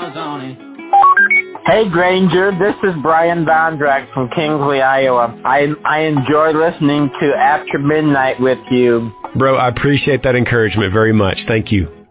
was on it. Hey Granger, this is Brian Vondrack from Kingsley, Iowa. I enjoy listening to After Midnight with you. Bro, I appreciate that encouragement very much. Thank you.